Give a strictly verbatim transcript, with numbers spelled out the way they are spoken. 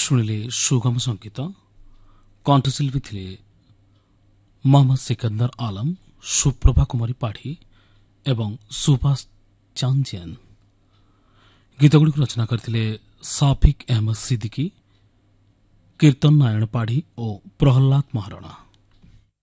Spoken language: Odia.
ଶୁଣିଲେ ସୁଗମ ସଙ୍ଗୀତ। କଣ୍ଠଶିଳ୍ପୀ ଥିଲେ ମୋହମ୍ମଦ ସିକନ୍ଦର ଆଲମ, ସୁପ୍ରଭା କୁମାରୀ ପାଢ଼ୀ ଏବଂ ସୁଭାଷ ଚାନ୍ଦିଆନ। ଗୀତଗୁଡ଼ିକୁ ରଚନା କରିଥିଲେ ସାଫିକ୍ ଅହମଦ ସିଦ୍ଦିକୀ, କୀର୍ତ୍ତନ ନାରାୟଣ ପାଢ଼ୀ ଓ ପ୍ରହଲ୍ଲାଦ ମହାରଣା।